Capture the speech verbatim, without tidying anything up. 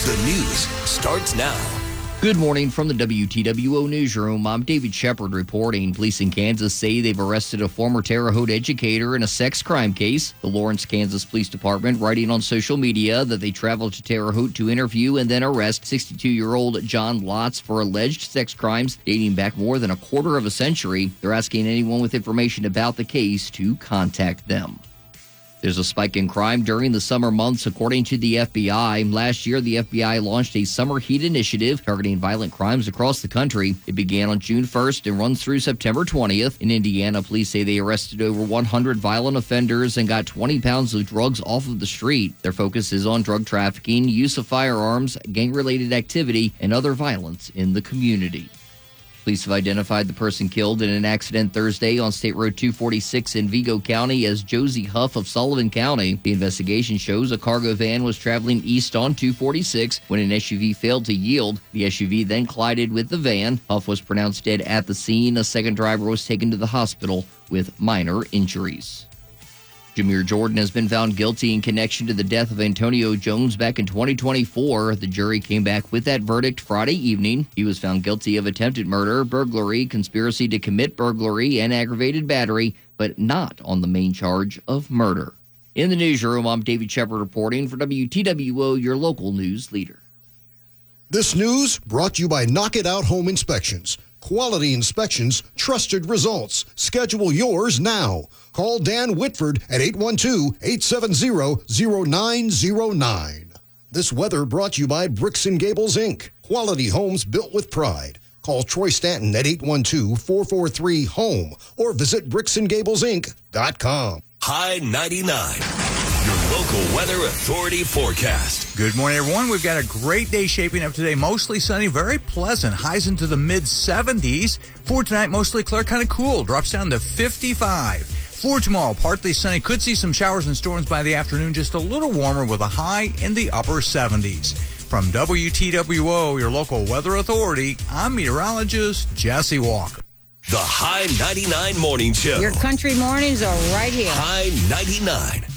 The news starts now. Good morning from the W T W O Newsroom. I'm David Shepard reporting. Police in Kansas say they've arrested a former Terre Haute educator in a sex crime case. The Lawrence, Kansas Police Department writing on social media that they traveled to Terre Haute to interview and then arrest sixty-two-year-old John Lotz for alleged sex crimes dating back more than a quarter of a century. They're asking anyone with information about the case to contact them. There's a spike in crime during the summer months, according to the F B I. Last year, the F B I launched a summer heat initiative targeting violent crimes across the country. It began on June first and runs through September twentieth. In Indiana, police say they arrested over one hundred violent offenders and got twenty pounds of drugs off of the street. Their focus is on drug trafficking, use of firearms, gang-related activity, and other violence in the community. Police have identified the person killed in an accident Thursday on State Road two forty-six in Vigo County as Josie Huff of Sullivan County. The investigation shows a cargo van was traveling east on two forty-six when an S U V failed to yield. The S U V then collided with the van. Huff was pronounced dead at the scene. A second driver was taken to the hospital with minor injuries. Jameer Jordan has been found guilty in connection to the death of Antonio Jones back in twenty twenty-four. The jury came back with that verdict Friday evening. He was found guilty of attempted murder, burglary, conspiracy to commit burglary, and aggravated battery, but not on the main charge of murder. In the newsroom, I'm David Shepard reporting for W T W O, your local news leader. This news brought to you by Knock It Out Home Inspections. Quality inspections, trusted results. Schedule yours now. Call Dan Whitford at eight one two, eight seven zero, zero nine zero nine. This weather brought to you by Bricks and Gables, Incorporated. Quality homes built with pride. Call Troy Stanton at eight one two, four four three, HOME or visit bricks and gables inc dot com. High ninety-nine, your local weather authority forecast. Good morning, everyone. We've got a great day shaping up today. Mostly sunny, very pleasant. Highs into the mid seventies. For tonight, mostly clear, kind of cool. Drops down to fifty-five. For tomorrow, partly sunny. Could see some showers and storms by the afternoon. Just a little warmer with a high in the upper seventies. From W T W O, your local weather authority, I'm meteorologist Jesse Walker. The High ninety-nine Morning Show. Your country mornings are right here. High ninety-nine.